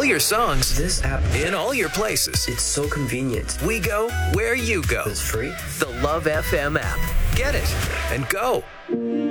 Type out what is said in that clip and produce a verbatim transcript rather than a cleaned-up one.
all your songs This app, in all your places. it's so convenient. We go where you go. It's free. The Love F M app. Get it and go.